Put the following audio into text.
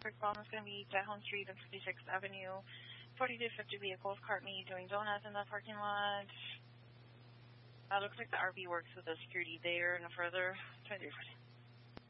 First problem is going to be Tejon Street and 56th Avenue. 40 to 50 vehicles, cart me doing donuts in the parking lot. Looks like the RV works with the security there. No further. 2340.